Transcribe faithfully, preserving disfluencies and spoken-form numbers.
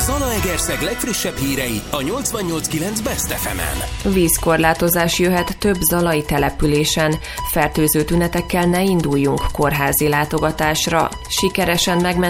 Zalaegerszeg legfrissebb hírei a nyolcvannyolc kilenc Best ef emen. Vízkorlátozás jöhet több zalai településen. Fertőző tünetekkel ne induljunk kórházi látogatásra. Sikeresen megment